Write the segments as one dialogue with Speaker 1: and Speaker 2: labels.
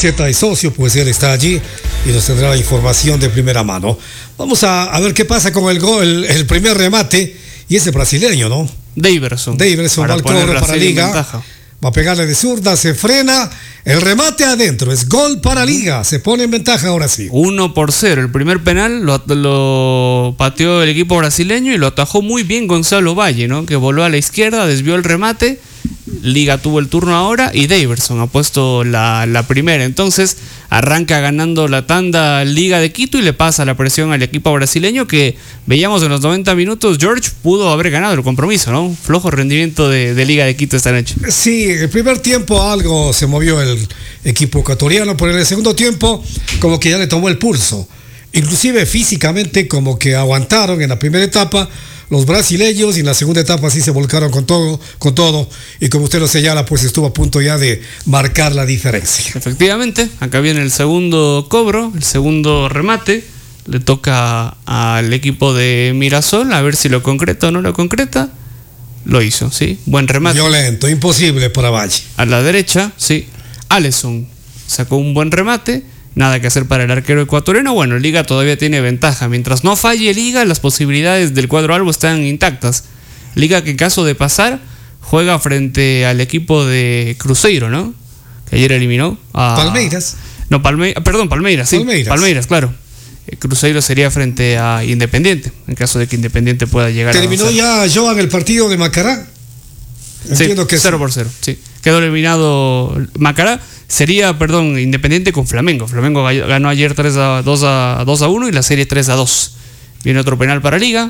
Speaker 1: Z y socio, pues él está allí y nos tendrá la información de primera mano. Vamos a ver qué pasa con el gol, el primer remate, y ese brasileño, ¿no?
Speaker 2: Daverson
Speaker 1: va al cobro para Liga. Va a pegarle de zurda, se frena, el remate adentro, es gol para Liga, se pone en ventaja ahora sí.
Speaker 2: 1-0, el primer penal lo pateó el equipo brasileño y lo atajó muy bien Gonzalo Valle, ¿no? Que voló a la izquierda, desvió el remate. Liga tuvo el turno ahora y Daverson ha puesto la primera. Entonces arranca ganando la tanda Liga de Quito y le pasa la presión al equipo brasileño que veíamos en los 90 minutos. George pudo haber ganado el compromiso, ¿no? Flojo rendimiento de Liga de Quito esta noche.
Speaker 1: Sí, el primer tiempo algo se movió el equipo ecuatoriano, pero en el segundo tiempo como que ya le tomó el pulso. Inclusive físicamente como que aguantaron en la primera etapa los brasileños y en la segunda etapa sí se volcaron con todo y como usted lo señala, pues estuvo a punto ya de marcar la diferencia.
Speaker 2: Efectivamente, acá viene el segundo cobro, el segundo remate, le toca al equipo de Mirasol a ver si lo concreta o no lo concreta. Lo hizo, sí, buen remate.
Speaker 1: Violento, imposible para Valle.
Speaker 2: A la derecha, sí, Alisson sacó un buen remate. Nada que hacer para el arquero ecuatoriano. Bueno, Liga todavía tiene ventaja. Mientras no falle Liga, las posibilidades del cuadro albo están intactas. Liga que en caso de pasar, juega frente al equipo de Cruzeiro, ¿no? Que ayer eliminó a...
Speaker 1: Palmeiras.
Speaker 2: No, Palmeiras, sí. Palmeiras, claro. Cruzeiro sería frente a Independiente, en caso de que Independiente pueda llegar
Speaker 1: ¿Terminó ya Joan el partido de Macará?
Speaker 2: Entiendo sí, que 0-0, sí. Quedó eliminado Macará. Sería, Independiente con Flamengo. Flamengo ganó ayer 2-1 y la serie 3-2. Viene otro penal para Liga.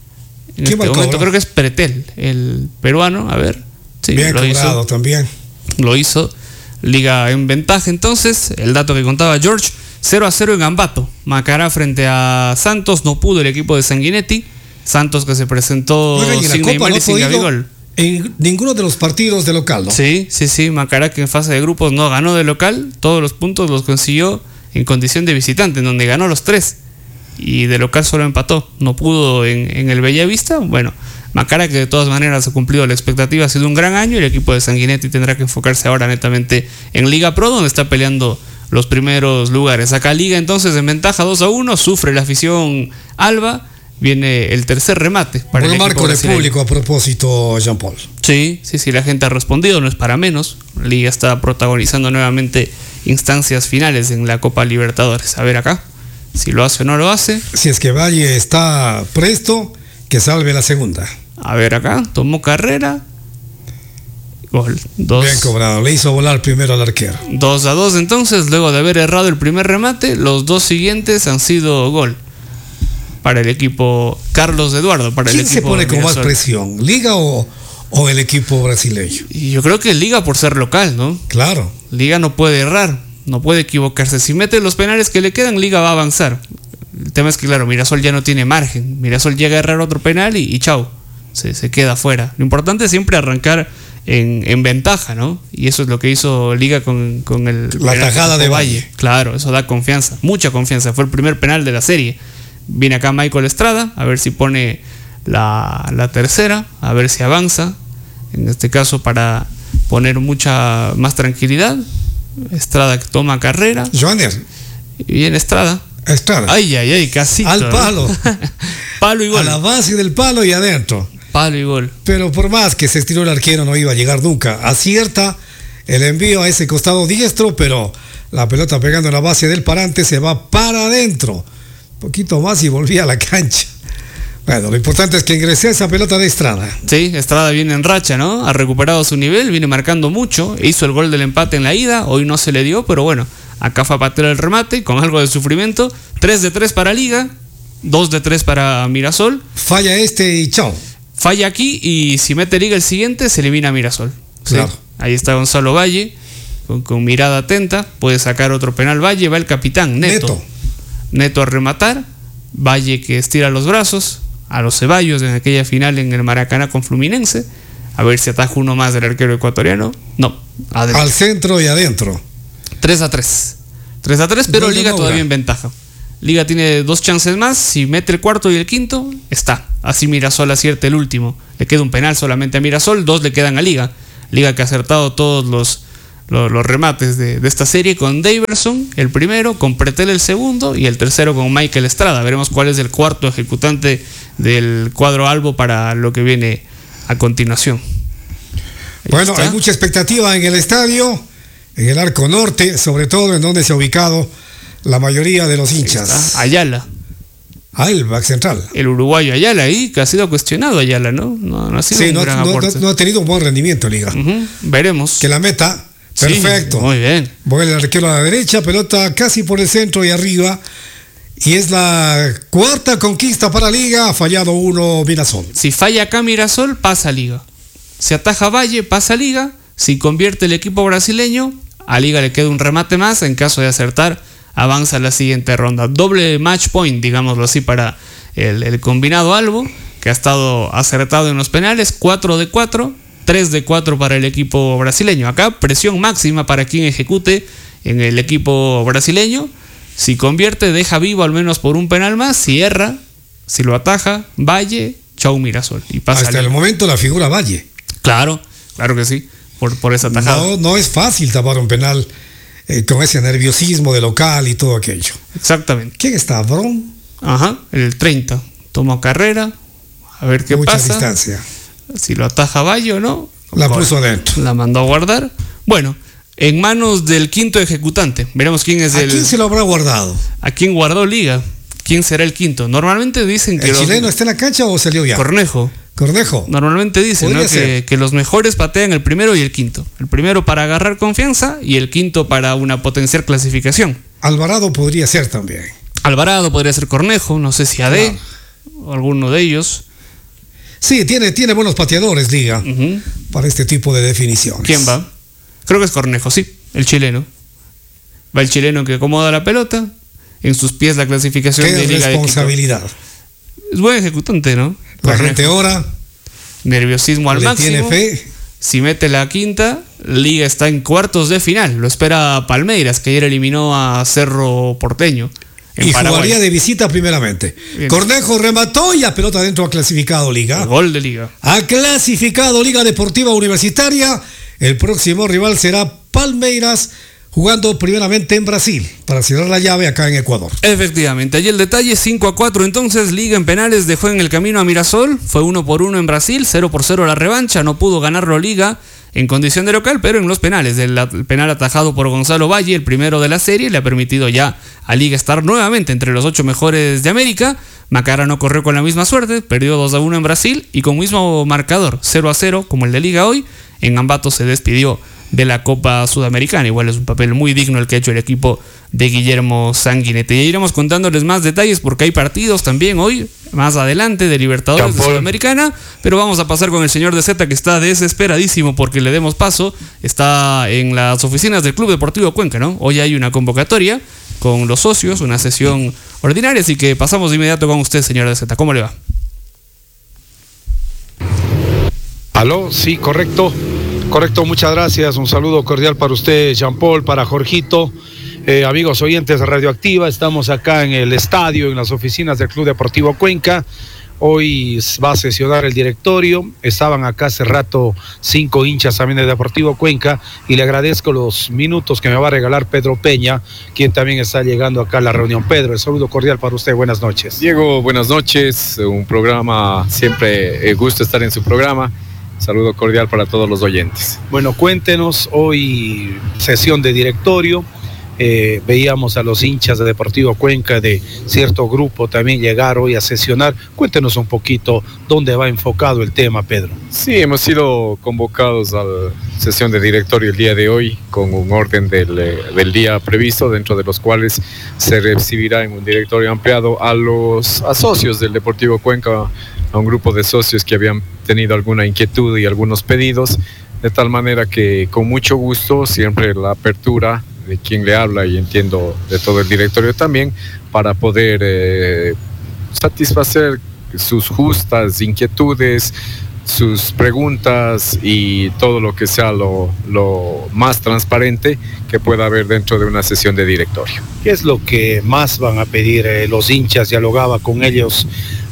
Speaker 2: En este momento creo que es Pretel, el peruano. A ver. Sí,
Speaker 1: bien lo cobrado hizo. También.
Speaker 2: Lo hizo. Liga en ventaja entonces. El dato que contaba George. 0-0 en Ambato. Macará frente a Santos. No pudo el equipo de Sanguinetti. Santos que se presentó sin Neymar y sin Gabigol.
Speaker 1: En ninguno de los partidos de local, ¿no?
Speaker 2: Sí, Macará que en fase de grupos no ganó de local, todos los puntos los consiguió en condición de visitante, en donde ganó los 3 y de local solo empató, no pudo en el Bellavista. Bueno, Macará que de todas maneras ha cumplido la expectativa, ha sido un gran año y el equipo de Sanguinetti tendrá que enfocarse ahora netamente en Liga Pro, donde está peleando los primeros lugares. Acá Liga entonces en ventaja 2-1, sufre la afición alba. Viene el tercer remate para el equipo
Speaker 1: marco de público a propósito, Jean Paul.
Speaker 2: Sí, la gente ha respondido, no es para menos. La Liga está protagonizando nuevamente instancias finales en la Copa Libertadores. A ver acá, si lo hace o no lo hace.
Speaker 1: Si es que Valle está presto, que salve la segunda.
Speaker 2: A ver acá, tomó carrera. Gol.
Speaker 1: Bien cobrado, le hizo volar primero al arquero.
Speaker 2: 2-2 entonces, luego de haber errado el primer remate, los dos siguientes han sido gol. Para el equipo Carlos Eduardo. Para
Speaker 1: ¿Quién
Speaker 2: el equipo
Speaker 1: se pone con más presión? ¿Liga o el equipo brasileño?
Speaker 2: Y yo creo que Liga por ser local, ¿no?
Speaker 1: Claro.
Speaker 2: Liga no puede errar, no puede equivocarse. Si mete los penales que le quedan, Liga va a avanzar. El tema es que, claro, Mirasol ya no tiene margen. Mirasol llega a errar otro penal y chao, se queda fuera. Lo importante es siempre arrancar en ventaja, ¿no? Y eso es lo que hizo Liga con
Speaker 1: la tajada de Valle.
Speaker 2: Claro, eso da confianza, mucha confianza. Fue el primer penal de la serie. Viene acá Michael Estrada, a ver si pone la tercera, a ver si avanza. En este caso para poner mucha más tranquilidad. Estrada que toma carrera.
Speaker 1: Joaner.
Speaker 2: Y viene Estrada. Ay, casi.
Speaker 1: Al palo.
Speaker 2: Palo y gol.
Speaker 1: A la base del palo y adentro.
Speaker 2: Palo y gol.
Speaker 1: Pero por más que se estiró el arquero no iba a llegar nunca. Acierta el envío a ese costado diestro, pero la pelota pegando en la base del parante se va para adentro. Poquito más y volvía a la cancha. Bueno, lo importante es que ingresé a esa pelota de Estrada.
Speaker 2: Sí, Estrada viene en racha, ¿no? Ha recuperado su nivel, viene marcando mucho. Hizo el gol del empate en la ida, hoy no se le dio, pero bueno, acá fue a patear el remate con algo de sufrimiento. 3-3 para Liga, 2-3 para Mirasol.
Speaker 1: Falla y chao.
Speaker 2: Falla aquí y si mete Liga el siguiente, se elimina a Mirasol.
Speaker 1: Claro.
Speaker 2: ¿Sí? Ahí está Gonzalo Valle, con mirada atenta. Puede sacar otro penal Valle, va el capitán, Neto a rematar. Valle que estira los brazos a los Ceballos en aquella final en el Maracaná con Fluminense. A ver si ataja uno más del arquero ecuatoriano. No, adentro.
Speaker 1: Al centro y adentro.
Speaker 2: 3-3, pero Liga todavía en ventaja. Liga tiene 2 chances más. Si mete el cuarto y el quinto, está. Así Mirasol acierta el último. Le queda un penal solamente a Mirasol, 2 le quedan a Liga. Liga que ha acertado todos los remates de esta serie, con Daverson el primero, con Pretel el segundo y el tercero con Michael Estrada. Veremos cuál es el cuarto ejecutante del cuadro albo para lo que viene a continuación.
Speaker 1: Bueno, hay mucha expectativa en el estadio, en el arco norte, sobre todo en donde se ha ubicado la mayoría de los hinchas.
Speaker 2: Ayala.
Speaker 1: El back central.
Speaker 2: El uruguayo Ayala ahí, que ha sido cuestionado Ayala, ¿no? No ha sido un gran aporte.
Speaker 1: No ha tenido un buen rendimiento, Liga.
Speaker 2: Veremos.
Speaker 1: Que la meta, perfecto.
Speaker 2: Sí, muy bien.
Speaker 1: Vuelve el arquero a la derecha, pelota casi por el centro y arriba. Y es la cuarta conquista para Liga, ha fallado uno Mirasol.
Speaker 2: Si falla acá Mirasol, pasa Liga. Si ataja Valle, pasa Liga. Si convierte el equipo brasileño, a Liga le queda un remate más. En caso de acertar, avanza a la siguiente ronda. Doble match point, digámoslo así, para el combinado albo, que ha estado acertado en los penales. 4 de 4, 3 de 4 para el equipo brasileño. Acá presión máxima para quien ejecute en el equipo brasileño. Si convierte, deja vivo al menos por un penal más. Si erra, si lo ataja, Valle, chau Mirasol. Y pasa
Speaker 1: hasta el momento la figura Valle.
Speaker 2: Claro que sí, por esa tajada.
Speaker 1: No es fácil tapar un penal con ese nerviosismo de local y todo aquello.
Speaker 2: Exactamente.
Speaker 1: ¿Quién está? ¿Bron?
Speaker 2: Ajá, el 30. Toma carrera, a ver qué pasa.
Speaker 1: Mucha distancia.
Speaker 2: Si lo ataja Valle o no.
Speaker 1: La puso adentro.
Speaker 2: La mandó a guardar. Bueno, en manos del quinto ejecutante. Veremos quién es
Speaker 1: ¿A quién se lo habrá guardado?
Speaker 2: ¿A quién guardó Liga? ¿Quién será el quinto? Normalmente dicen que
Speaker 1: ¿El chileno está en la cancha o salió ya?
Speaker 2: Cornejo. Normalmente dicen, ¿no?, que los mejores patean el primero y el quinto. El primero para agarrar confianza y el quinto para una potencial clasificación.
Speaker 1: Alvarado podría ser también.
Speaker 2: Alvarado podría ser Cornejo, no sé si AD o alguno de ellos.
Speaker 1: Sí, tiene buenos pateadores, Liga, para este tipo de definiciones.
Speaker 2: ¿Quién va? Creo que es Cornejo, sí, el chileno. Va el chileno que acomoda la pelota, en sus pies la clasificación de Liga.
Speaker 1: Qué responsabilidad.
Speaker 2: Es buen ejecutante, ¿no?
Speaker 1: La
Speaker 2: Cornejo.
Speaker 1: gente ora.
Speaker 2: Nerviosismo al máximo.
Speaker 1: Tiene fe.
Speaker 2: Si mete la quinta, Liga está en cuartos de final. Lo espera Palmeiras, que ayer eliminó a Cerro Porteño.
Speaker 1: Y jugaría de visita primeramente. Bien. Cornejo remató y la pelota adentro ha clasificado Liga.
Speaker 2: El gol de Liga.
Speaker 1: Ha clasificado Liga Deportiva Universitaria. El próximo rival será Palmeiras, jugando primeramente en Brasil, para cerrar la llave acá en Ecuador.
Speaker 2: Efectivamente, allí el detalle, 5-4 entonces, Liga en penales dejó en el camino a Mirasol, fue 1-1 en Brasil, 0-0 la revancha, no pudo ganarlo Liga en condición de local, pero en los penales, el penal atajado por Gonzalo Valle, el primero de la serie, le ha permitido ya a Liga estar nuevamente entre los 8 mejores de América. Macara no corrió con la misma suerte, perdió 2-1 en Brasil y con mismo marcador, 0-0 como el de Liga hoy. En Ambato se despidió de la Copa Sudamericana. Igual es un papel muy digno el que ha hecho el equipo de Guillermo Sanguinete. Ya iremos contándoles más detalles porque hay partidos también hoy, más adelante, de Libertadores de Sudamericana, pero vamos a pasar con el señor de Z, que está desesperadísimo porque le demos paso. Está en las oficinas del Club Deportivo Cuenca, ¿no? Hoy hay una convocatoria con los socios, una sesión ordinaria, así que pasamos de inmediato con usted, señor de Z. ¿Cómo le va?
Speaker 3: Aló, sí, correcto, muchas gracias. Un saludo cordial para usted, Jean-Paul, para Jorgito. Amigos oyentes de Radioactiva, estamos acá en el estadio, en las oficinas del Club Deportivo Cuenca. Hoy va a sesionar el directorio. Estaban acá hace rato 5 hinchas también de Deportivo Cuenca y le agradezco los minutos que me va a regalar Pedro Peña, quien también está llegando acá a la reunión. Pedro, el saludo cordial para usted, buenas noches.
Speaker 4: Diego, buenas noches, un programa, siempre gusto estar en su programa. Saludo cordial para todos los oyentes.
Speaker 3: Bueno, cuéntenos, hoy sesión de directorio. Veíamos a los hinchas de Deportivo Cuenca de cierto grupo también llegar hoy a sesionar. Cuéntenos un poquito dónde va enfocado el tema, Pedro.
Speaker 4: Sí, hemos sido convocados a la sesión de directorio el día de hoy con un orden del día previsto, dentro de los cuales se recibirá en un directorio ampliado a socios del Deportivo Cuenca, a un grupo de socios que habían tenido alguna inquietud y algunos pedidos, de tal manera que con mucho gusto, siempre la apertura de quien le habla y entiendo de todo el directorio también, para poder satisfacer sus justas inquietudes, sus preguntas y todo lo que sea lo más transparente que pueda haber dentro de una sesión de directorio.
Speaker 3: ¿Qué es lo que más van a pedir los hinchas? Dialogaba con ellos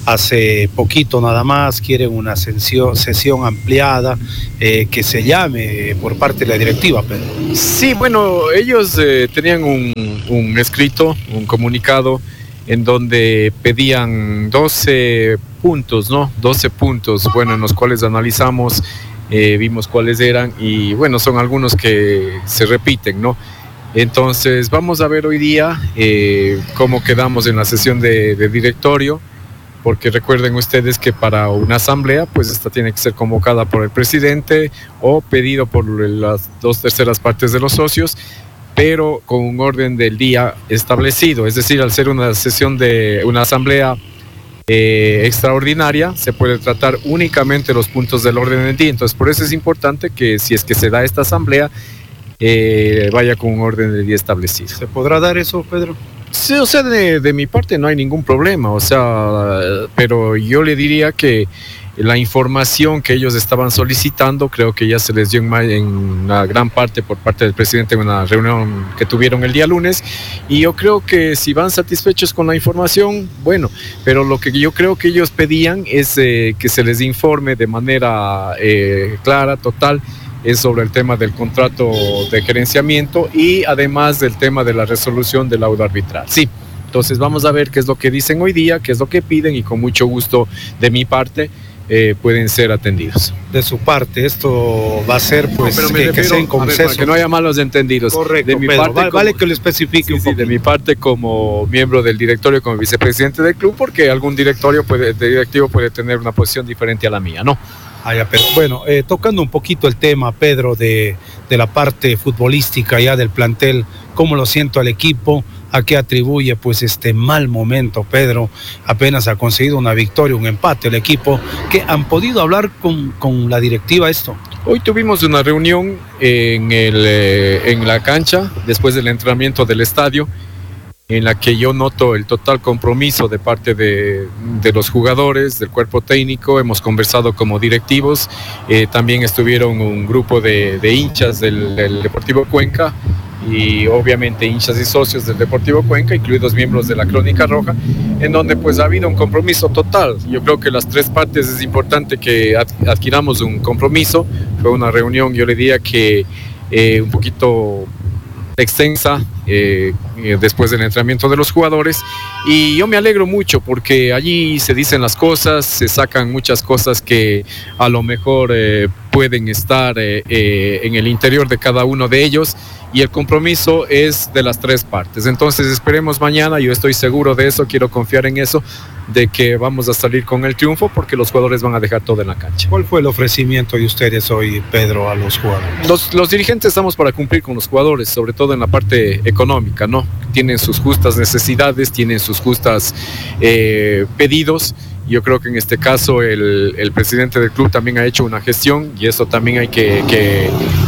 Speaker 5: hace poquito nada más, quieren una sesión ampliada que se llame por parte de la directiva, Pedro.
Speaker 4: Sí, bueno, ellos tenían un escrito, un comunicado en donde pedían 12 puntos, ¿no? 12 puntos, bueno, en los cuales analizamos, vimos cuáles eran y bueno, son algunos que se repiten, ¿no? Entonces vamos a ver hoy día cómo quedamos en la sesión de directorio, porque recuerden ustedes que para una asamblea, pues esta tiene que ser convocada por el presidente o pedido por las 2/3 partes de los socios, pero con un orden del día establecido, es decir, al ser una sesión de una asamblea extraordinaria, se puede tratar únicamente los puntos del orden del día. Entonces, por eso es importante que si es que se da esta asamblea, vaya con un orden del día establecido.
Speaker 5: ¿Se podrá dar eso, Pedro?
Speaker 4: Sí, o sea, de mi parte no hay ningún problema, o sea, pero yo le diría que la información que ellos estaban solicitando, creo que ya se les dio en una gran parte por parte del presidente en una reunión que tuvieron el día lunes, y yo creo que si van satisfechos con la información, bueno, pero lo que yo creo que ellos pedían es que se les informe de manera clara, total, es sobre el tema del contrato de gerenciamiento y además del tema de la resolución del laudo arbitral. Sí, entonces vamos a ver qué es lo que dicen hoy día, qué es lo que piden y con mucho gusto de mi parte pueden ser atendidos.
Speaker 5: De su parte, esto va a ser pues que sea en consenso.
Speaker 4: Que no haya malos entendidos.
Speaker 5: Correcto,
Speaker 4: de mi
Speaker 5: Pedro,
Speaker 4: parte,
Speaker 5: vale que lo especifique un poco.
Speaker 4: De mi parte como miembro del directorio, como vicepresidente del club, porque algún directivo puede tener una posición diferente a la mía, ¿no?
Speaker 5: Pero bueno, tocando un poquito el tema, Pedro, de la parte futbolística ya del plantel, ¿cómo lo siento al equipo? ¿A qué atribuye pues este mal momento, Pedro? Apenas ha conseguido una victoria, un empate el equipo. ¿Qué han podido hablar con la directiva esto?
Speaker 4: Hoy tuvimos una reunión en la cancha, después del entrenamiento del estadio, en la que yo noto el total compromiso de parte de los jugadores, del cuerpo técnico. Hemos conversado como directivos, también estuvieron un grupo de hinchas del Deportivo Cuenca y obviamente hinchas y socios del Deportivo Cuenca, incluidos miembros de la Crónica Roja, en donde pues ha habido un compromiso total. Yo creo que las tres partes es importante que adquiramos un compromiso. Fue una reunión, yo le diría que un poquito extensa, después del entrenamiento de los jugadores, y yo me alegro mucho porque allí se dicen las cosas, se sacan muchas cosas que a lo mejor pueden estar en el interior de cada uno de ellos, y el compromiso es de las tres partes. Entonces esperemos mañana, yo estoy seguro de eso, quiero confiar en eso, de que vamos a salir con el triunfo porque los jugadores van a dejar todo en la cancha.
Speaker 5: ¿Cuál fue el ofrecimiento de ustedes hoy, Pedro, a los jugadores?
Speaker 4: Los dirigentes estamos para cumplir con los jugadores, sobre todo en la parte económica, ¿no? Tienen sus justas necesidades, tienen sus justas pedidos. Yo creo que en este caso el presidente del club también ha hecho una gestión y eso también hay que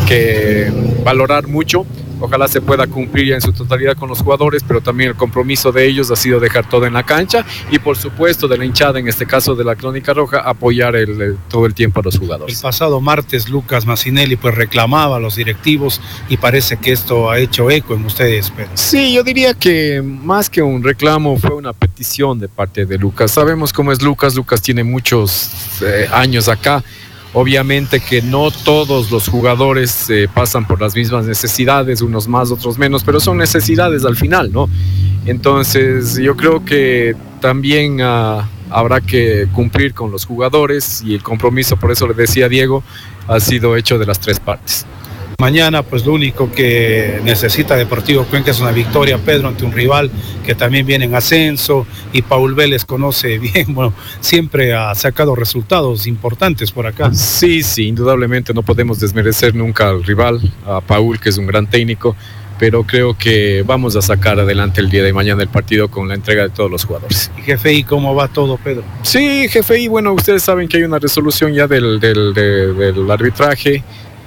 Speaker 4: valorar mucho. Ojalá se pueda cumplir ya en su totalidad con los jugadores, pero también el compromiso de ellos ha sido dejar todo en la cancha y por supuesto de la hinchada, en este caso de la Crónica Roja, apoyar todo el tiempo a los jugadores.
Speaker 5: El pasado martes Lucas Massinelli pues reclamaba a los directivos y parece que esto ha hecho eco en ustedes, Pedro.
Speaker 4: Sí, yo diría que más que un reclamo fue una petición de parte de Lucas. Sabemos cómo es Lucas tiene muchos años acá. Obviamente que no todos los jugadores pasan por las mismas necesidades, unos más, otros menos, pero son necesidades al final, ¿no? Entonces yo creo que también habrá que cumplir con los jugadores y el compromiso, por eso le decía a Diego, ha sido hecho de las tres partes.
Speaker 5: Mañana pues lo único que necesita Deportivo Cuenca es una victoria, Pedro, ante un rival que también viene en ascenso y Paul Vélez conoce bien, bueno, siempre ha sacado resultados importantes por acá.
Speaker 4: Sí, indudablemente no podemos desmerecer nunca al rival, a Paul, que es un gran técnico, pero creo que vamos a sacar adelante el día de mañana el partido con la entrega de todos los jugadores.
Speaker 5: ¿Y GFI cómo va todo, Pedro?
Speaker 4: Sí, GFI, bueno, ustedes saben que hay una resolución ya del arbitraje.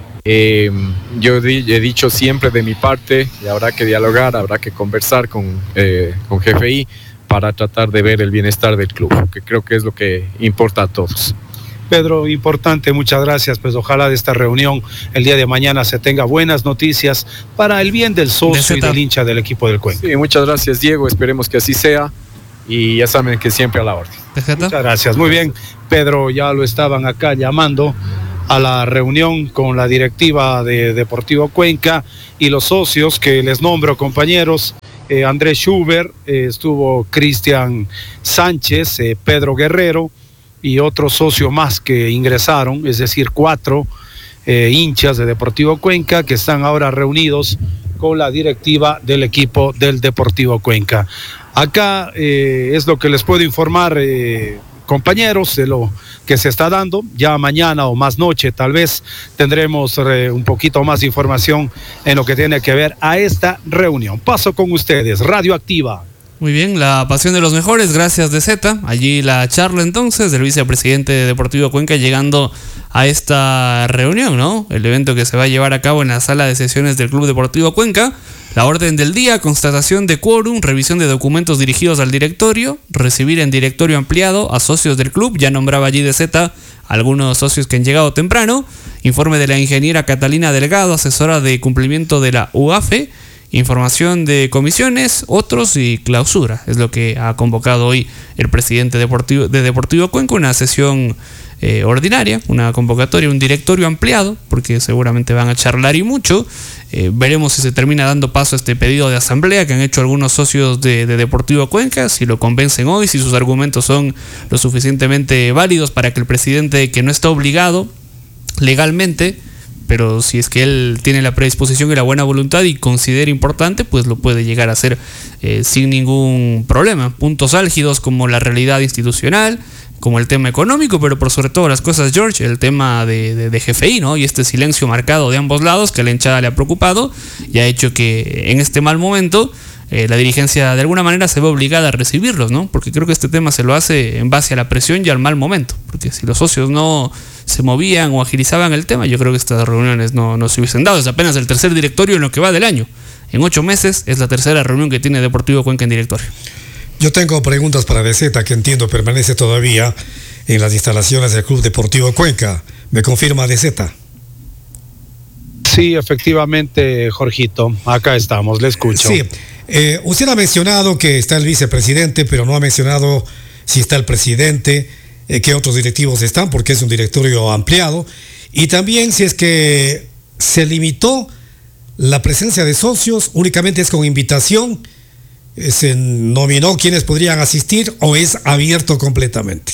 Speaker 4: Yo he dicho siempre de mi parte, habrá que dialogar, habrá que conversar con GFI para tratar de ver el bienestar del club, que creo que es lo que importa a todos.
Speaker 5: Pedro, importante, muchas gracias, pues ojalá de esta reunión el día de mañana se tenga buenas noticias para el bien del socio y del hincha del equipo del Cuenca.
Speaker 4: Sí, muchas gracias, Diego, esperemos que así sea. y ya saben que siempre a la orden.
Speaker 5: Muchas gracias. Muy bien, Pedro, ya lo estaban acá llamando a la reunión con la directiva de Deportivo Cuenca y los socios que les nombro, compañeros. Andrés Schubert, estuvo Cristian Sánchez, Pedro Guerrero y otro socio más que ingresaron, es decir, 4 hinchas de Deportivo Cuenca que están ahora reunidos con la directiva del equipo del Deportivo Cuenca. Acá es lo que les puedo informar, compañeros, de lo que se está dando. Ya mañana o más noche tal vez tendremos un poquito más de información en lo que tiene que ver a esta reunión. Paso con ustedes, Radio Activa.
Speaker 2: Muy bien, la pasión de los mejores, gracias de Z. Allí la charla entonces del vicepresidente de Deportivo Cuenca llegando a esta reunión, ¿no? El evento que se va a llevar a cabo en la sala de sesiones del Club Deportivo Cuenca. La orden del día, constatación de quórum, revisión de documentos dirigidos al directorio, recibir en directorio ampliado a socios del club, ya nombraba allí de Z algunos socios que han llegado temprano, informe de la ingeniera Catalina Delgado, asesora de cumplimiento de la UAFE, información de comisiones, otros y clausura. Es lo que ha convocado hoy el presidente de Deportivo Cuenca, una sesión ordinaria, una convocatoria, un directorio ampliado, porque seguramente van a charlar y mucho. Veremos si se termina dando paso a este pedido de asamblea que han hecho algunos socios de Deportivo Cuenca, si lo convencen hoy, si sus argumentos son lo suficientemente válidos para que el presidente, que no está obligado legalmente, pero si es que él tiene la predisposición y la buena voluntad y considera importante, pues lo puede llegar a hacer sin ningún problema. Puntos álgidos como la realidad institucional, como el tema económico, pero por sobre todo las cosas, George, el tema de GFI, ¿no? Y este silencio marcado de ambos lados que a la hinchada le ha preocupado y ha hecho que en este mal momento la dirigencia de alguna manera se ve obligada a recibirlos, ¿no? Porque creo que este tema se lo hace en base a la presión y al mal momento, porque si los socios no se movían o agilizaban el tema, yo creo que estas reuniones no se hubiesen dado. Es apenas el tercer directorio en lo que va del año. En 8 meses es la tercera reunión que tiene Deportivo Cuenca en directorio.
Speaker 1: Yo tengo preguntas para DZ, que entiendo permanece todavía en las instalaciones del Club Deportivo Cuenca. ¿Me confirma DZ?
Speaker 5: Sí, efectivamente, Jorgito, acá estamos, le escucho.
Speaker 1: Sí, usted ha mencionado que está el vicepresidente, pero no ha mencionado si está el presidente, qué otros directivos están, porque es un directorio ampliado, y también si es que se limitó la presencia de socios, únicamente es con invitación, se nominó quienes podrían asistir o es abierto completamente.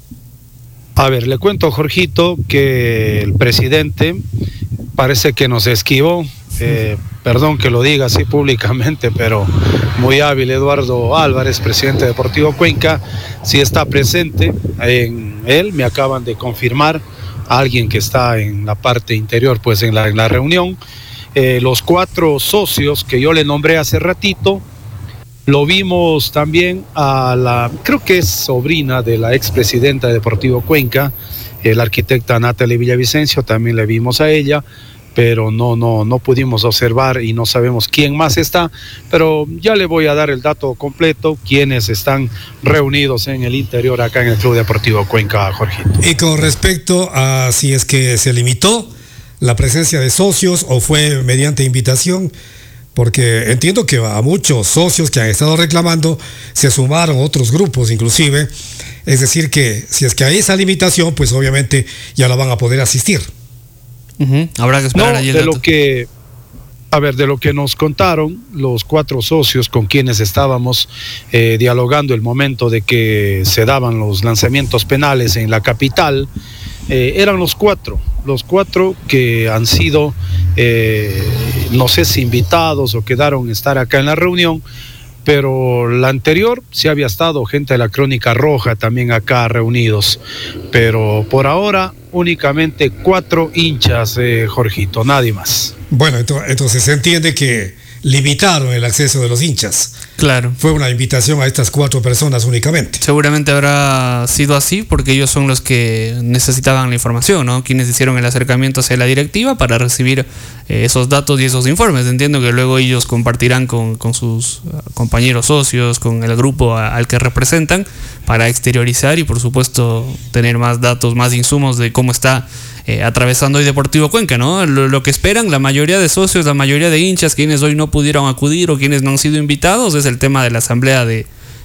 Speaker 5: A ver, le cuento, Jorgito, que el presidente parece que nos esquivó, perdón que lo diga así públicamente, pero muy hábil Eduardo Álvarez, presidente de Deportivo Cuenca, sí está presente en él, me acaban de confirmar alguien que está en la parte interior, pues en la reunión. Los 4 socios que yo le nombré hace ratito, lo vimos también a la, creo que es sobrina de la expresidenta de Deportivo Cuenca, la arquitecta Natalie Villavicencio, también le vimos a ella, pero no pudimos observar y no sabemos quién más está, pero ya le voy a dar el dato completo, quienes están reunidos en el interior acá en el Club Deportivo Cuenca, Jorgito.
Speaker 1: Y con respecto a si es que se limitó la presencia de socios o fue mediante invitación, porque entiendo que a muchos socios que han estado reclamando se sumaron otros grupos inclusive, es decir que si es que hay esa limitación, pues obviamente ya la van a poder asistir.
Speaker 2: Habrá que esperar allí el dato.
Speaker 5: De lo que nos contaron los 4 socios con quienes estábamos dialogando el momento de que se daban los lanzamientos penales en la capital, eran los cuatro que han sido, no sé si invitados o quedaron estar acá en la reunión, pero la anterior sí había estado gente de la Crónica Roja también acá reunidos, pero por ahora únicamente 4 hinchas, Jorgito, nadie más.
Speaker 1: Bueno, entonces se entiende que limitaron el acceso de los hinchas.
Speaker 2: Claro.
Speaker 1: Fue una invitación a estas 4 personas únicamente.
Speaker 2: Seguramente habrá sido así porque ellos son los que necesitaban la información, ¿no? Quienes hicieron el acercamiento hacia la directiva para recibir esos datos y esos informes. Entiendo que luego ellos compartirán con sus compañeros socios, con el grupo al que representan, para exteriorizar y por supuesto tener más datos, más insumos de cómo está atravesando hoy Deportivo Cuenca, ¿no? Lo que esperan la mayoría de socios, la mayoría de hinchas, quienes hoy no pudieron acudir o quienes no han sido invitados, es el tema de la asamblea de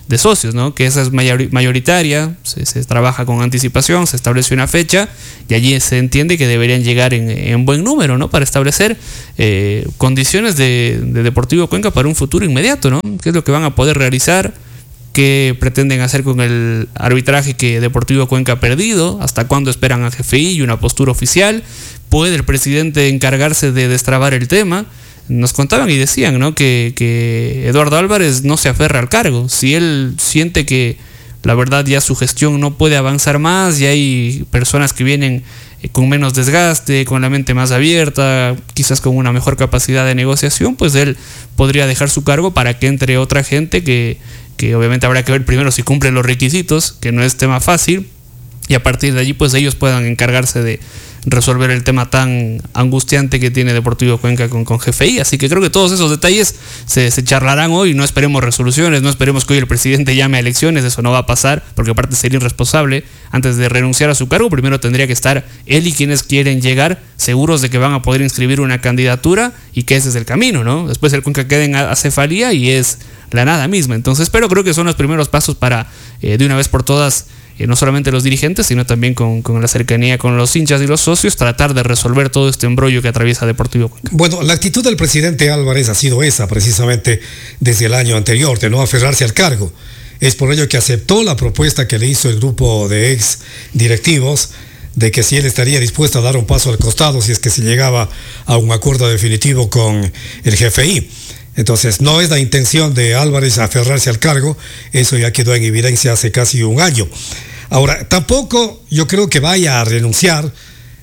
Speaker 2: de socios, ¿no? Que esa es mayoritaria, se trabaja con anticipación, se establece una fecha y allí se entiende que deberían llegar en buen número, ¿no? Para establecer condiciones de Deportivo Cuenca para un futuro inmediato, ¿no? ¿Qué es lo que van a poder realizar? ¿Qué pretenden hacer con el arbitraje que Deportivo Cuenca ha perdido? ¿Hasta cuándo esperan a GFI y una postura oficial? ¿Puede el presidente encargarse de destrabar el tema? Nos contaban y decían, ¿no? que Eduardo Álvarez no se aferra al cargo. Si él siente que la verdad ya su gestión no puede avanzar más, y hay personas que vienen con menos desgaste, con la mente más abierta, quizás con una mejor capacidad de negociación, pues él podría dejar su cargo para que entre otra gente que obviamente habrá que ver primero si cumple los requisitos, que no es tema fácil, y a partir de allí pues ellos puedan encargarse de resolver el tema tan angustiante que tiene Deportivo Cuenca con GFI. Así que creo que todos esos detalles se charlarán hoy. No esperemos resoluciones, no esperemos que hoy el presidente llame a elecciones, eso no va a pasar, porque aparte sería irresponsable. Antes de renunciar a su cargo, primero tendría que estar él y quienes quieren llegar seguros de que van a poder inscribir una candidatura y que ese es el camino, ¿no? Después el Cuenca queda en acefalía y es la nada misma. Entonces, pero creo que son los primeros pasos para de una vez por todas, no solamente los dirigentes, sino también con la cercanía con los hinchas y los socios, tratar de resolver todo este embrollo que atraviesa Deportivo Cuenca.
Speaker 1: Bueno, la actitud del presidente Álvarez ha sido esa precisamente desde el año anterior, de no aferrarse al cargo. Es por ello que aceptó la propuesta que le hizo el grupo de ex directivos de que si él estaría dispuesto a dar un paso al costado si es que se llegaba a un acuerdo definitivo con el GFI. Entonces, no es la intención de Álvarez aferrarse al cargo, eso ya quedó en evidencia hace casi un año. Ahora, tampoco yo creo que vaya a renunciar,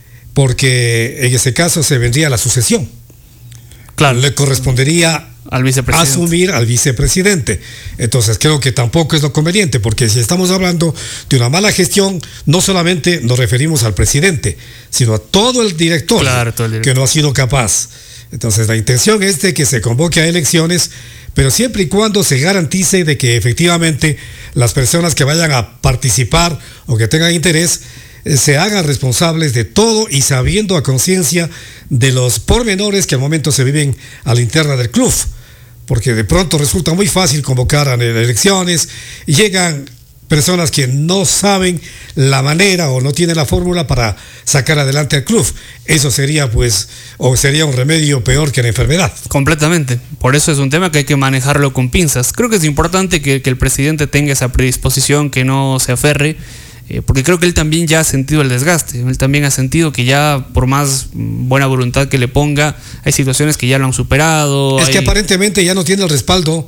Speaker 1: porque en ese caso se vendría la sucesión.
Speaker 2: Claro.
Speaker 1: Le correspondería
Speaker 2: al vicepresidente.
Speaker 1: Asumir al vicepresidente. Entonces, creo que tampoco es lo conveniente, porque si estamos hablando de una mala gestión, no solamente nos referimos al presidente, sino a todo el director,
Speaker 2: claro, todo el director,
Speaker 1: que no ha sido capaz. Entonces, la intención es de que se convoque a elecciones, pero siempre y cuando se garantice de que efectivamente las personas que vayan a participar o que tengan interés se hagan responsables de todo y sabiendo a conciencia de los pormenores que al momento se viven a la interna del club, porque de pronto resulta muy fácil convocar a elecciones y llegan personas que no saben la manera o no tienen la fórmula para sacar adelante al club. Eso sería sería un remedio peor que la enfermedad.
Speaker 2: Completamente. Por eso es un tema que hay que manejarlo con pinzas. Creo que es importante que el presidente tenga esa predisposición, que no se aferre, porque creo que él también ya ha sentido el desgaste. Él también ha sentido que ya, por más buena voluntad que le ponga, hay situaciones que ya lo han superado.
Speaker 1: Que aparentemente ya no tiene el respaldo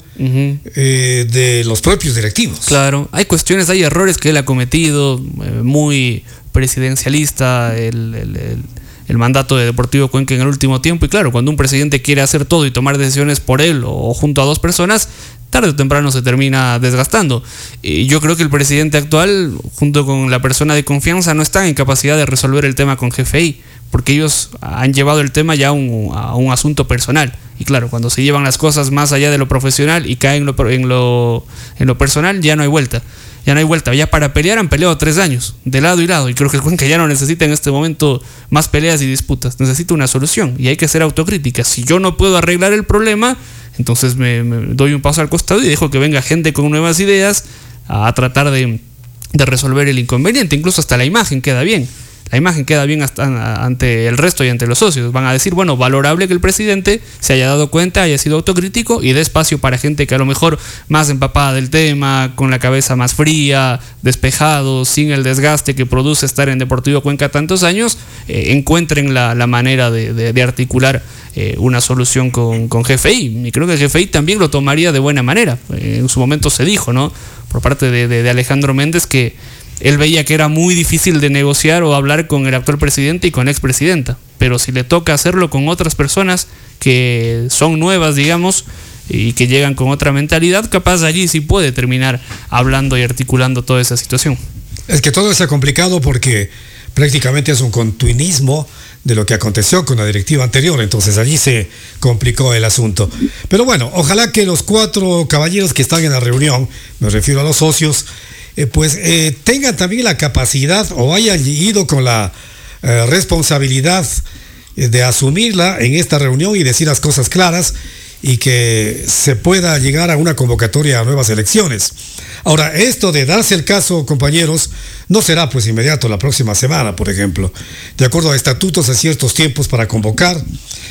Speaker 1: de los propios directivos.
Speaker 2: Claro, hay cuestiones, hay errores que él ha cometido, muy presidencialista el mandato de Deportivo Cuenca en el último tiempo, y claro, cuando un presidente quiere hacer todo y tomar decisiones por él o junto a dos personas, tarde o temprano se termina desgastando. Y yo creo que el presidente actual, junto con la persona de confianza, no están en capacidad de resolver el tema con GFI, porque ellos han llevado el tema ya a un asunto personal. Y claro, cuando se llevan las cosas más allá de lo profesional y caen en lo personal, ya no hay vuelta. Ya para pelear han peleado 3 años, de lado y lado, y creo que el Cuenca ya no necesita en este momento más peleas y disputas, necesita una solución, y hay que ser autocrítica. Si yo no puedo arreglar el problema, entonces me doy un paso al costado y dejo que venga gente con nuevas ideas a tratar de resolver el inconveniente. Incluso hasta la imagen queda bien. La imagen queda bien hasta ante el resto y ante los socios. Van a decir, bueno, valorable que el presidente se haya dado cuenta, haya sido autocrítico y dé espacio para gente que a lo mejor más empapada del tema, con la cabeza más fría, despejado, sin el desgaste que produce estar en Deportivo Cuenca tantos años, encuentren la manera de articular una solución con GFI. Y creo que GFI también lo tomaría de buena manera. En su momento se dijo, ¿no?, por parte de Alejandro Méndez, que él veía que era muy difícil de negociar o hablar con el actual presidente y con la expresidenta, pero si le toca hacerlo con otras personas que son nuevas, digamos, y que llegan con otra mentalidad, capaz allí sí puede terminar hablando y articulando toda esa situación.
Speaker 1: Es que todo está complicado porque prácticamente es un continuismo de lo que aconteció con la directiva anterior, entonces allí se complicó el asunto. Pero bueno, ojalá que los 4 caballeros que están en la reunión, me refiero a los socios, tengan también la capacidad o hayan ido con la responsabilidad de asumirla en esta reunión y decir las cosas claras y que se pueda llegar a una convocatoria a nuevas elecciones. Ahora, esto de darse el caso, compañeros, no será pues inmediato la próxima semana, por ejemplo. De acuerdo a estatutos, a ciertos tiempos para convocar.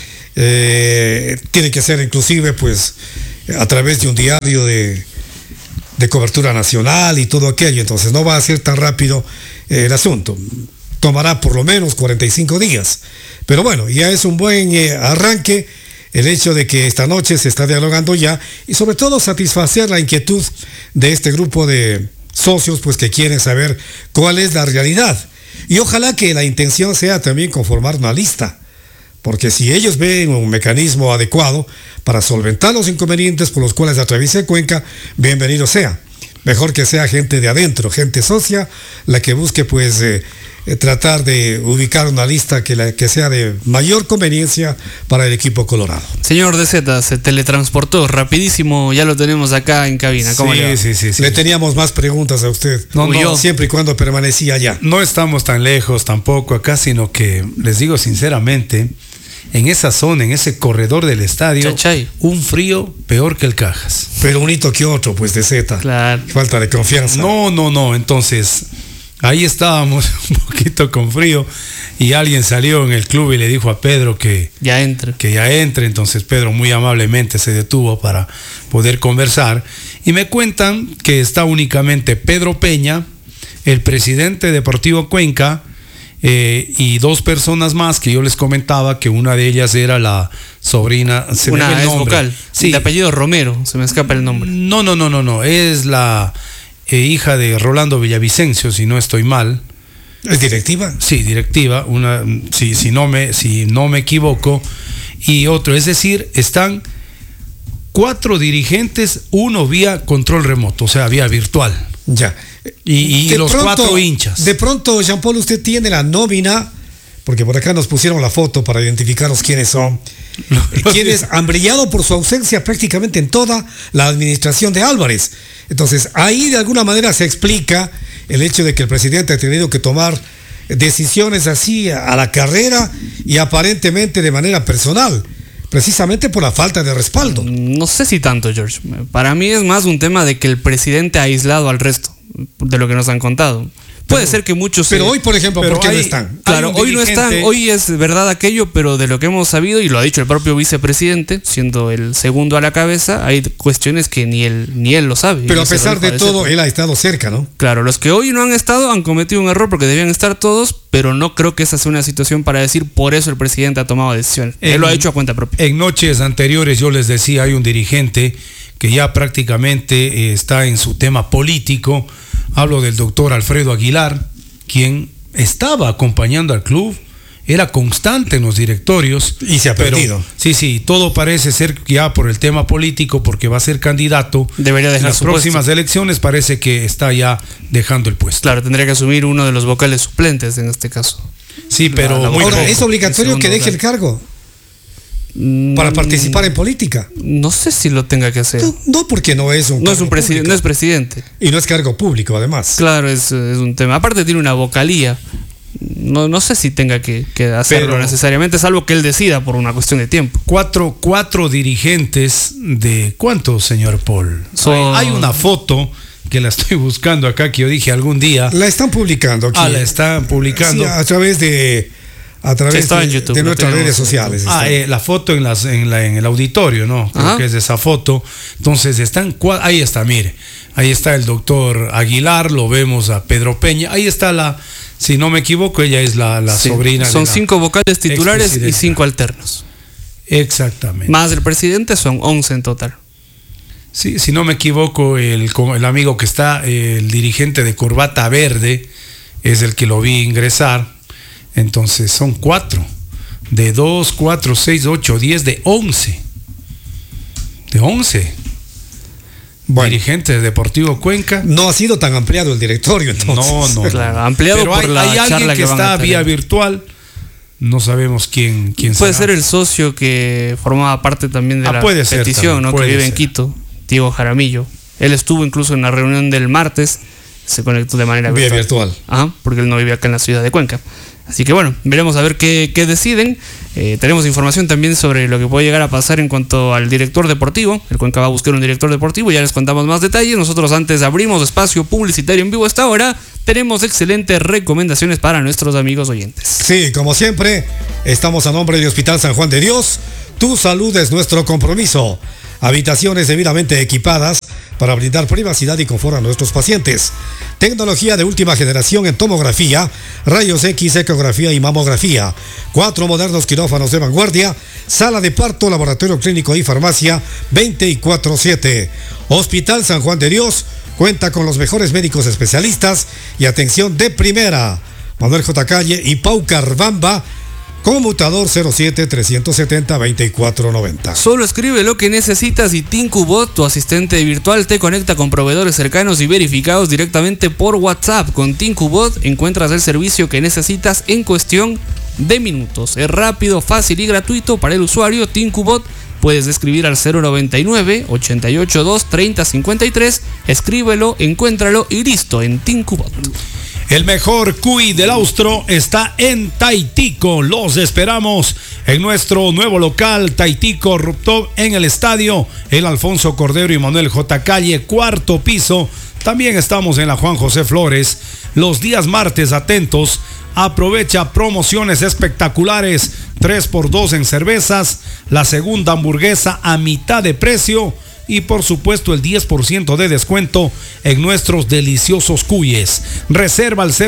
Speaker 1: Tiene que ser inclusive pues a través de un diario de cobertura nacional y todo aquello. Entonces no va a ser tan rápido el asunto. Tomará por lo menos 45 días. Pero bueno, ya es un buen arranque el hecho de que esta noche se está dialogando ya y sobre todo satisfacer la inquietud de este grupo de socios pues que quieren saber cuál es la realidad. Y ojalá que la intención sea también conformar una lista, porque si ellos ven un mecanismo adecuado para solventar los inconvenientes por los cuales atraviesa Cuenca, bienvenido sea. Mejor que sea gente de adentro, gente socia, la que busque pues tratar de ubicar una lista que sea de mayor conveniencia para el equipo colorado.
Speaker 2: Señor DZ, se teletransportó rapidísimo, ya lo tenemos acá en cabina. ¿Cómo le va?
Speaker 5: Sí.
Speaker 1: Le teníamos más preguntas a usted,
Speaker 5: No,
Speaker 1: siempre y cuando permanecía allá.
Speaker 5: No estamos tan lejos tampoco acá, sino que les digo sinceramente, en esa zona, en ese corredor del estadio,
Speaker 2: Chachay.
Speaker 5: Un frío peor que el Cajas.
Speaker 1: Pero un hito que otro, pues de Z.
Speaker 2: Claro.
Speaker 1: Falta de confianza.
Speaker 5: No, entonces ahí estábamos un poquito con frío y alguien salió en el club y le dijo a Pedro que
Speaker 2: ya entre.
Speaker 5: Entonces Pedro muy amablemente se detuvo para poder conversar y me cuentan que está únicamente Pedro Peña, el presidente de Deportivo Cuenca, y dos personas más que yo les comentaba, que una de ellas era la sobrina, se me ve
Speaker 2: Una
Speaker 5: el
Speaker 2: es
Speaker 5: nombre.
Speaker 2: vocal,
Speaker 5: Sí.
Speaker 2: de apellido Romero, se me escapa el nombre.
Speaker 5: No, es la hija de Rolando Villavicencio, si no estoy mal.
Speaker 1: ¿Es directiva?
Speaker 5: Sí, directiva, si no me equivoco, y otro, es decir, están 4 dirigentes, uno vía control remoto, o sea, vía virtual.
Speaker 1: Ya.
Speaker 5: Y los 4 hinchas.
Speaker 1: De pronto, Jean-Paul, usted tiene la nómina, porque por acá nos pusieron la foto para identificarnos quiénes son. Quienes han brillado por su ausencia prácticamente en toda la administración de Álvarez. Entonces, ahí de alguna manera se explica el hecho de que el presidente ha tenido que tomar decisiones así a la carrera y aparentemente de manera personal, precisamente por la falta de respaldo.
Speaker 2: No sé si tanto, George. Para mí es más un tema de que el presidente ha aislado al resto de lo que nos han contado. Puede ser que muchos...
Speaker 1: Pero hoy, por ejemplo, ¿por qué no están?
Speaker 2: Claro, hoy no están, hoy es verdad aquello, pero de lo que hemos sabido, y lo ha dicho el propio vicepresidente, siendo el segundo a la cabeza, hay cuestiones que ni él lo sabe.
Speaker 1: Pero a pesar de todo, él ha estado cerca, ¿no?
Speaker 2: Claro, los que hoy no han estado han cometido un error porque debían estar todos, pero no creo que esa sea una situación para decir por eso el presidente ha tomado decisiones. Él lo ha hecho a cuenta propia.
Speaker 5: En noches anteriores yo les decía, hay un dirigente que ya prácticamente está en su tema político. Hablo del doctor Alfredo Aguilar, quien estaba acompañando al club, era constante en los directorios.
Speaker 1: Y se ha perdido.
Speaker 5: Sí, todo parece ser ya por el tema político, porque va a ser candidato.
Speaker 2: Debería dejar
Speaker 5: en las
Speaker 2: su
Speaker 5: próximas
Speaker 2: puesto.
Speaker 5: Elecciones, parece que está ya dejando el puesto.
Speaker 2: Claro, tendría que asumir uno de los vocales suplentes en este caso.
Speaker 5: Sí, pero muy
Speaker 1: Ahora,
Speaker 5: poco.
Speaker 1: ¿es obligatorio
Speaker 2: El
Speaker 1: que deje el cargo para participar en política?
Speaker 2: No sé si lo tenga que hacer.
Speaker 1: No, porque no es un
Speaker 2: No es
Speaker 1: cargo
Speaker 2: un presidente,
Speaker 1: público.
Speaker 2: no es presidente.
Speaker 1: Y no es cargo público, además.
Speaker 2: Claro, es un tema. Aparte tiene una vocalía. No sé si tenga que hacerlo
Speaker 5: Pero-
Speaker 2: necesariamente, salvo que él decida por una cuestión de tiempo.
Speaker 5: Cuatro dirigentes de ¿cuántos, señor Paul?
Speaker 2: Son-
Speaker 5: Hay una foto que la estoy buscando acá, que yo dije algún día.
Speaker 1: La están publicando aquí.
Speaker 5: La están publicando.
Speaker 1: Sí, a través de
Speaker 2: estaba en YouTube,
Speaker 1: de
Speaker 2: lo
Speaker 1: nuestras
Speaker 2: tenemos
Speaker 1: redes
Speaker 2: en
Speaker 1: sociales.
Speaker 5: La foto en el auditorio, ¿no? Creo
Speaker 2: Ajá.
Speaker 5: que es de esa foto. Entonces ahí está, mire. Ahí está el doctor Aguilar, lo vemos a Pedro Peña. Ahí está si no me equivoco, ella es la
Speaker 2: Sí.
Speaker 5: sobrina.
Speaker 2: Son
Speaker 5: de la
Speaker 2: 5 vocales titulares y
Speaker 5: expresidenta.
Speaker 2: 5 alternos.
Speaker 5: Exactamente.
Speaker 2: Más el presidente son 11 en total.
Speaker 5: Sí, si no me equivoco, el amigo que está, el dirigente de corbata verde, es el que lo vi ingresar. Entonces son 4. De 2, 4, 6, 8, 10, de 11. De 11.
Speaker 1: Bueno,
Speaker 5: Dirigente de Deportivo Cuenca.
Speaker 1: no ha sido tan ampliado el directorio, entonces.
Speaker 5: No.
Speaker 2: Claro, ampliado
Speaker 5: Pero
Speaker 2: por la
Speaker 5: hay alguien
Speaker 2: charla
Speaker 5: que
Speaker 2: que van a
Speaker 5: está
Speaker 2: tener.
Speaker 5: vía virtual. No sabemos quién
Speaker 2: Puede
Speaker 5: será.
Speaker 2: ser el socio que formaba parte también de la
Speaker 5: puede ser
Speaker 2: petición,
Speaker 5: también,
Speaker 2: ¿no? Que
Speaker 5: puede
Speaker 2: vive en
Speaker 5: ser.
Speaker 2: Quito, Diego Jaramillo. Él estuvo incluso en la reunión del martes, se conectó de manera
Speaker 1: Vía virtual.
Speaker 2: Ajá, porque él no vive acá en la ciudad de Cuenca. Así que bueno, veremos a ver qué deciden. Tenemos información también sobre lo que puede llegar a pasar en cuanto al director deportivo. El Cuenca va a buscar un director deportivo, ya les contamos más detalles. Nosotros antes abrimos espacio publicitario en vivo a esta hora. Tenemos excelentes recomendaciones para nuestros amigos oyentes.
Speaker 1: Sí, como siempre, estamos a nombre de Hospital San Juan de Dios. Tu salud es nuestro compromiso. Habitaciones debidamente equipadas para brindar privacidad y confort a nuestros pacientes. Tecnología de última generación en tomografía, rayos X, ecografía y mamografía. 4 modernos quirófanos de vanguardia, sala de parto, laboratorio clínico y farmacia 24/7. Hospital San Juan de Dios cuenta con los mejores médicos especialistas y atención de primera. Manuel J. Calle y Pau Carvamba. Conmutador 07-370-2490.
Speaker 2: Solo escribe lo que necesitas y TinkuBot, tu asistente virtual, te conecta con proveedores cercanos y verificados directamente por WhatsApp. Con TinkuBot encuentras el servicio que necesitas en cuestión de minutos. Es rápido, fácil y gratuito para el usuario. TinkuBot puedes escribir al 099-882-3053. Escríbelo, encuéntralo y listo en TinkuBot.
Speaker 5: El mejor cuy del Austro está en Taitico. Los esperamos en nuestro nuevo local, Taitico Rooftop, en el estadio El Alfonso Cordero y Manuel J. Calle, 4º piso. También estamos en la Juan José Flores. Los días martes, atentos. Aprovecha promociones espectaculares. 3x2 en cervezas. La segunda hamburguesa a mitad de precio. Y por supuesto el 10% de descuento en nuestros deliciosos cuyes. Reserva al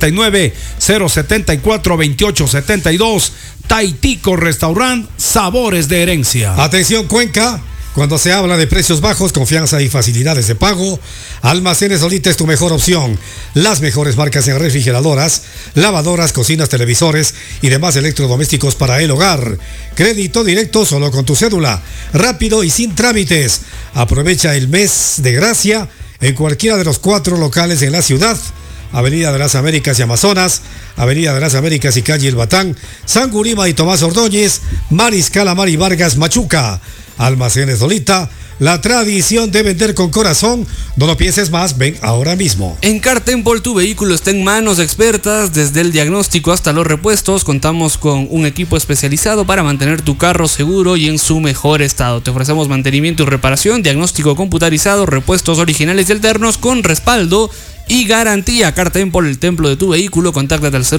Speaker 5: 099-074-2872. Taitico Restaurant, sabores de herencia.
Speaker 1: Atención Cuenca, cuando se habla de precios bajos, confianza y facilidades de pago, Almacenes Solita es tu mejor opción. Las mejores marcas en refrigeradoras, lavadoras, cocinas, televisores y demás electrodomésticos para el hogar. Crédito directo solo con tu cédula, rápido y sin trámites. Aprovecha el mes de gracia en cualquiera de los 4 locales en la ciudad. Avenida de las Américas y Amazonas, Avenida de las Américas y Calle El Batán, San Gurima y Tomás Ordóñez, Mariscal Amari Vargas, Machuca. Almacenes Solita, la tradición de vender con corazón. No lo pienses más, ven ahora mismo.
Speaker 2: En Car Temple tu vehículo está en manos expertas. Desde el diagnóstico hasta los repuestos, contamos con un equipo especializado para mantener tu carro seguro y en su mejor estado. Te ofrecemos mantenimiento y reparación, diagnóstico computarizado, repuestos originales y alternos con respaldo y garantía. Car Temple, el templo de tu vehículo. Contáctate al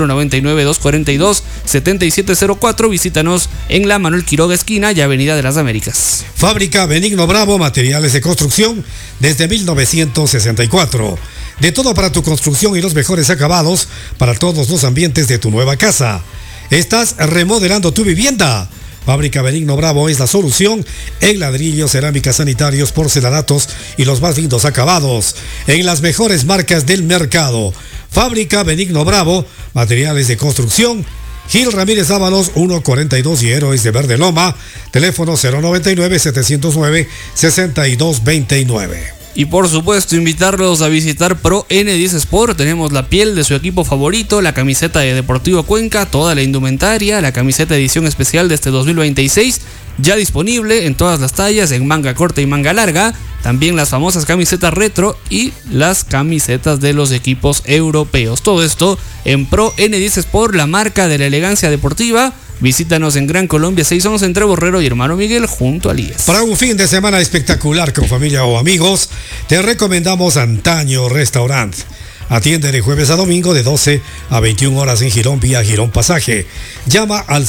Speaker 2: 099-242-7704. Visítanos en la Manuel Quiroga esquina y Avenida de las Américas.
Speaker 1: Fábrica Benigno Bravo, materiales de construcción desde 1964. De todo para tu construcción y los mejores acabados para todos los ambientes de tu nueva casa. ¿Estás remodelando tu vivienda? Fábrica Benigno Bravo es la solución en ladrillos, cerámicas, sanitarios, porcelanatos y los más lindos acabados en las mejores marcas del mercado. Fábrica Benigno Bravo, materiales de construcción. Gil Ramírez Ábalos, 142 y Héroes de Verde Loma. Teléfono 099-709-6229.
Speaker 2: Y por supuesto invitarlos a visitar Pro N10 Sport. Tenemos la piel de su equipo favorito, la camiseta de Deportivo Cuenca, toda la indumentaria, la camiseta edición especial de este 2026, ya disponible en todas las tallas, en manga corta y manga larga. También las famosas camisetas retro y las camisetas de los equipos europeos. Todo esto en Pro N10 Sport, la marca de la elegancia deportiva. Visítanos en Gran Colombia 611 entre Borrero y Hermano Miguel junto a Lías.
Speaker 1: Para un fin de semana espectacular con familia o amigos, te recomendamos Antaño Restaurant. Atiende de jueves a domingo de 12 a 21 horas en Girón vía Girón Pasaje. Llama al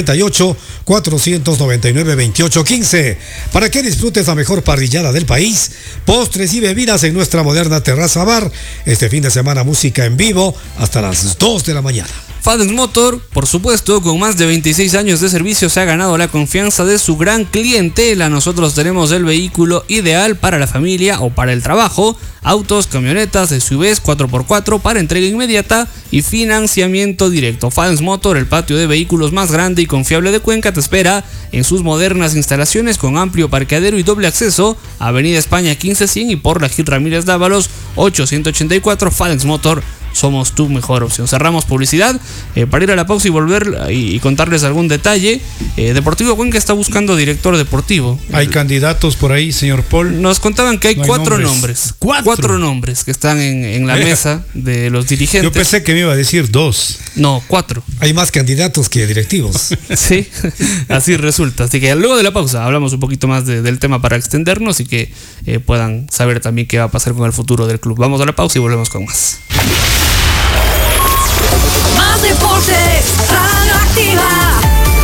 Speaker 1: 098-499-2815 para que disfrutes la mejor parrillada del país, postres y bebidas en nuestra moderna terraza bar. Este fin de semana música en vivo hasta las 2 de la mañana.
Speaker 2: Fadens Motor, por supuesto, con más de 26 años de servicio se ha ganado la confianza de su gran clientela. Nosotros tenemos el vehículo ideal para la familia o para el trabajo. Autos, camionetas, SUVs 4x4 para entrega inmediata y financiamiento directo. Fadens Motor, el patio de vehículos más grande y confiable de Cuenca, te espera en sus modernas instalaciones con amplio parqueadero y doble acceso. Avenida España 1500 y por la Gil Ramírez Dávalos 884. Fadens Motor, somos tu mejor opción. Cerramos publicidad para ir a la pausa y volver y contarles algún detalle. Deportivo Cuenca está buscando director deportivo.
Speaker 5: ¿Hay candidatos por ahí, señor Paul?
Speaker 2: Nos contaban que hay
Speaker 5: No hay
Speaker 2: cuatro
Speaker 5: nombres.
Speaker 2: nombres. Cuatro nombres que están en la mesa de los dirigentes.
Speaker 5: Yo pensé que me iba a decir 2.
Speaker 2: No, 4.
Speaker 1: Hay más candidatos que directivos.
Speaker 2: Sí, así resulta. Así que luego de la pausa hablamos un poquito más del tema para extendernos y que puedan saber también qué va a pasar con el futuro del club. Vamos a la pausa y volvemos con más.
Speaker 6: Más deportes, Radio Activa.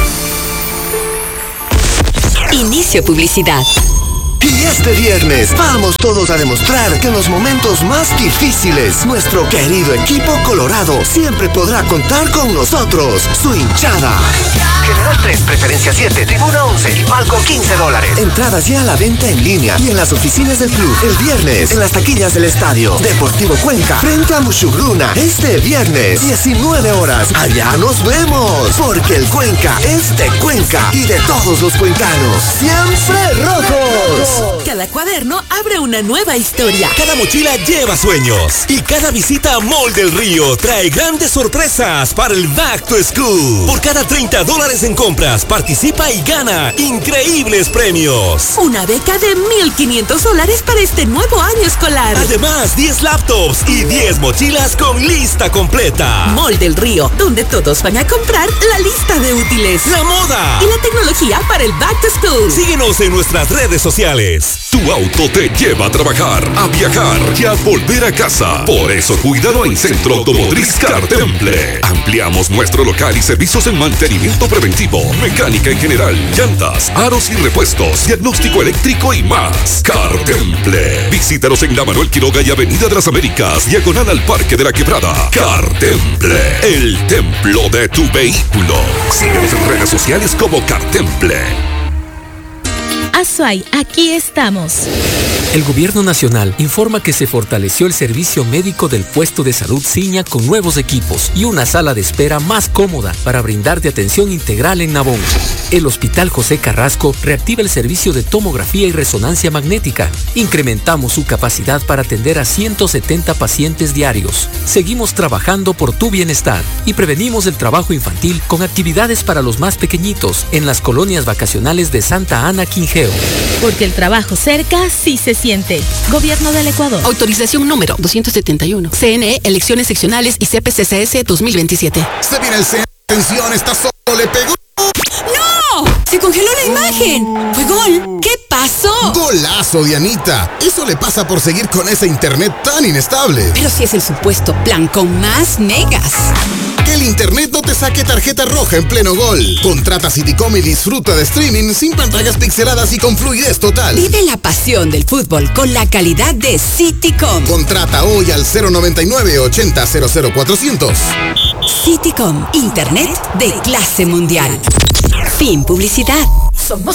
Speaker 7: Inicio publicidad.
Speaker 8: Y este viernes vamos todos a demostrar que en los momentos más difíciles, nuestro querido equipo colorado siempre podrá contar con nosotros, su hinchada. General 3, preferencia 7, tribuna 11 y palco $15. Entradas ya a la venta en línea y en las oficinas del club. El viernes, en las taquillas del estadio Deportivo Cuenca, frente a Mushugruna. Este viernes, 19 horas. Allá nos vemos, porque el Cuenca es de Cuenca y de todos los cuencanos. ¡Siempre rojos!
Speaker 7: Cada cuaderno abre una nueva historia.
Speaker 9: Cada mochila lleva sueños y cada visita a Mall del Río trae grandes sorpresas para el Back to School. Por cada $30 en compras, participa y gana increíbles premios.
Speaker 7: Una beca de $1,500 para este nuevo año escolar.
Speaker 9: Además, 10 laptops y 10 mochilas con lista completa.
Speaker 7: Mall del Río, donde todos van a comprar la lista de útiles,
Speaker 9: La moda
Speaker 7: y la tecnología para el Back to School.
Speaker 9: Síguenos en nuestras redes sociales.
Speaker 10: Tu auto te lleva a trabajar, a viajar y a volver a casa. Por eso, cuídalo en Centro Automotriz Car Temple. Ampliamos nuestro local y servicios en mantenimiento preventivo, mecánica en general, llantas, aros y repuestos, diagnóstico eléctrico y más. Car Temple. Visítanos en la Manuel Quiroga y Avenida de las Américas, diagonal al Parque de la Quebrada. Car Temple, el templo de tu vehículo. Síguenos en redes sociales como Car Temple.
Speaker 11: Azuay, aquí estamos.
Speaker 12: El Gobierno Nacional informa que se fortaleció el servicio médico del puesto de salud Ciña con nuevos equipos y una sala de espera más cómoda para brindarte atención integral en Nabón. El Hospital José Carrasco reactiva el servicio de tomografía y resonancia magnética. Incrementamos su capacidad para atender a 170 pacientes diarios. Seguimos trabajando por tu bienestar y prevenimos el trabajo infantil con actividades para los más pequeñitos en las colonias vacacionales de Santa Ana, Quingeo.
Speaker 11: Porque el trabajo cerca sí se siente. Gobierno del Ecuador.
Speaker 7: Autorización número 271. CNE, elecciones seccionales y CPCCS 2027.
Speaker 13: Se viene el CNE. Atención, está solo, le pegó.
Speaker 7: ¡No! ¡Se congeló la imagen! ¡Fue gol! ¿Qué pasó?
Speaker 13: Golazo, Dianita. Eso le pasa por seguir con ese internet tan inestable.
Speaker 7: Pero si es el supuesto plan con más megas.
Speaker 13: Que el internet no te saque tarjeta roja en pleno gol. Contrata Citycom y disfruta de streaming sin pantallas pixeladas y con fluidez total.
Speaker 7: Vive la pasión del fútbol con la calidad de Citycom.
Speaker 13: Contrata hoy al 099 80 00400.
Speaker 7: Citycom, internet de clase mundial. Fin publicidad. Somos